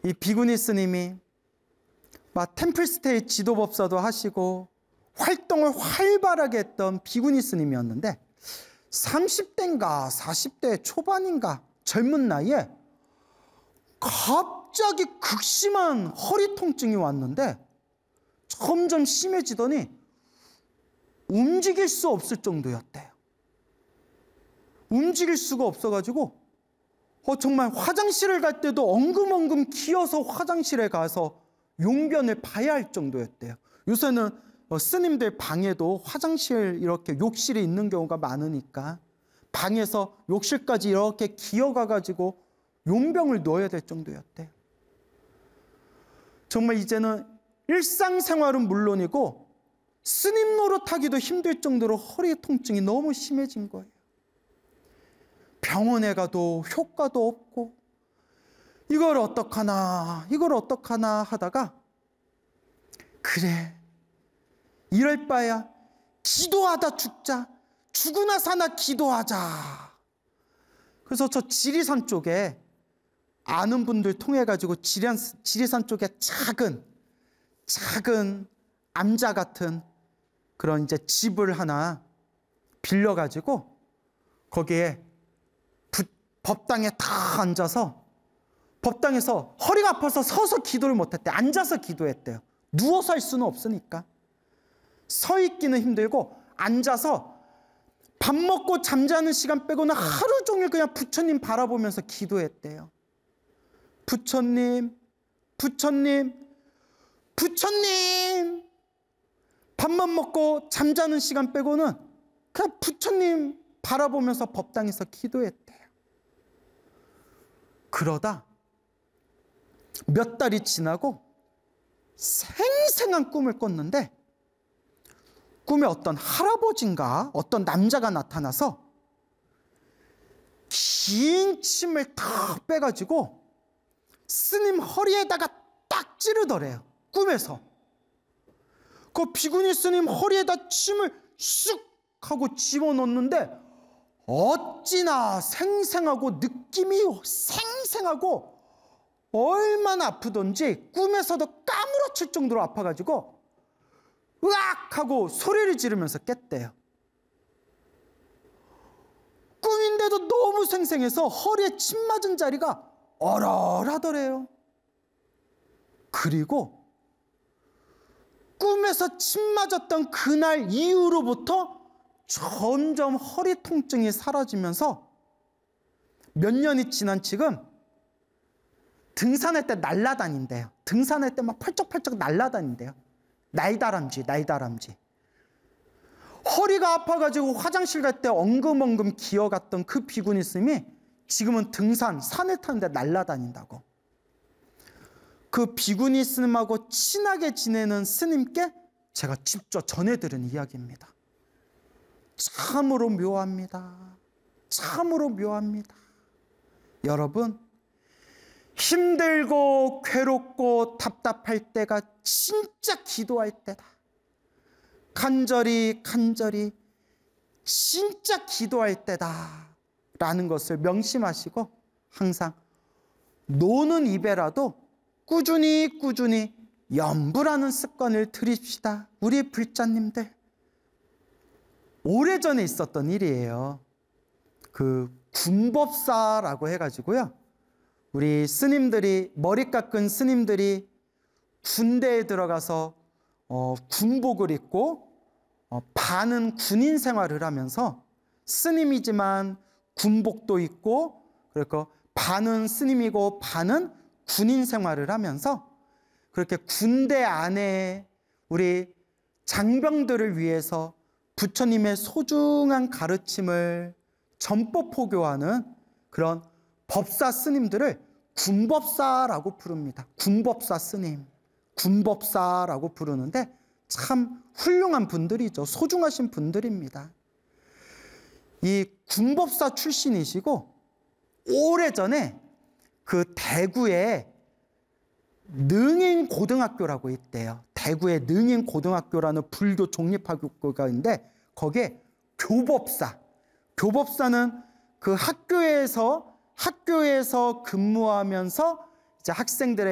이 비구니 스님이 막 템플스테이 지도법사도 하시고 활동을 활발하게 했던 비구니 스님이었는데 30대인가 40대 초반인가 젊은 나이에 갑자기 극심한 허리 통증이 왔는데 점점 심해지더니 움직일 수 없을 정도였대요. 움직일 수가 없어가지고 정말 화장실을 갈 때도 엉금엉금 기어서 화장실에 가서 용변을 봐야 할 정도였대요. 요새는 스님들 방에도 화장실 이렇게 욕실이 있는 경우가 많으니까 방에서 욕실까지 이렇게 기어가가지고 용병을 넣어야 될 정도였대요. 정말 이제는 일상생활은 물론이고 스님 노릇하기도 힘들 정도로 허리 통증이 너무 심해진 거예요. 병원에 가도 효과도 없고 이걸 어떡하나 하다가 그래 이럴 바야 기도하다 죽자. 죽으나 사나 기도하자. 그래서 저 지리산 쪽에 아는 분들 통해 가지고 지리산 쪽에 작은 암자 같은 그런 이제 집을 하나 빌려 가지고 거기에 법당에 다 앉아서 법당에서 허리가 아파서 서서 기도를 못했대. 앉아서 기도했대요. 누워서 할 수는 없으니까. 서 있기는 힘들고 앉아서 밥 먹고 잠자는 시간 빼고는 하루 종일 그냥 부처님 바라보면서 기도했대요. 부처님, 부처님, 부처님. 밥만 먹고 잠자는 시간 빼고는 그냥 부처님 바라보면서 법당에서 기도했대요. 그러다 몇 달이 지나고 생생한 꿈을 꿨는데 꿈에 어떤 할아버지인가 어떤 남자가 나타나서 긴 침을 탁 빼가지고 스님 허리에다가 딱 찌르더래요. 꿈에서. 그 비구니 스님 허리에다 침을 쑥 하고 집어넣는데 어찌나 생생하고 느낌이 생생하고 얼마나 아프던지 꿈에서도 까무러칠 정도로 아파가지고 으악 하고 소리를 지르면서 깼대요. 꿈인데도 너무 생생해서 허리에 침 맞은 자리가 얼얼하더래요. 그리고 꿈에서 침 맞았던 그날 이후로부터 점점 허리 통증이 사라지면서 몇 년이 지난 지금 등산할 때 날아다닌대요. 등산할 때 막 펄쩍펄쩍 날아다닌대요. 날다람쥐. 허리가 아파가지고 화장실 갈 때 엉금엉금 기어갔던 그 비구니 스님이 지금은 산을 타는데 날아다닌다고. 그 비구니 스님하고 친하게 지내는 스님께 제가 직접 전해들은 이야기입니다. 참으로 묘합니다. 참으로 묘합니다. 여러분, 힘들고 괴롭고 답답할 때가 진짜 기도할 때다. 간절히 진짜 기도할 때다 라는 것을 명심하시고 항상 노는 입에라도 꾸준히 염불하는 습관을 들입시다. 우리 불자님들. 오래전에 있었던 일이에요. 그 군법사라고 해가지고요. 우리 스님들이, 머리 깎은 스님들이 군대에 들어가서 군복을 입고 반은 군인 생활을 하면서 스님이지만 군복도 입고 그리고 반은 스님이고 반은 군인 생활을 하면서 그렇게 군대 안에 우리 장병들을 위해서 부처님의 소중한 가르침을 전법포교하는 그런 법사 스님들을 군법사라고 부릅니다. 군법사 스님, 군법사라고 부르는데 참 훌륭한 분들이죠. 소중하신 분들입니다. 이 군법사 출신이시고 오래전에 그 대구에 능인고등학교라고 있대요. 대구에 능인고등학교라는 불교 종립학교가 있는데 거기에 교법사는 그 학교에서 근무하면서 이제 학생들의